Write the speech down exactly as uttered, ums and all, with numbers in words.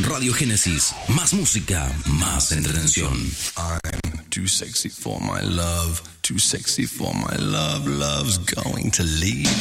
Radio Génesis. Más música, más entretención. I'm too sexy for my love. Too sexy for my love. Love's going to leave.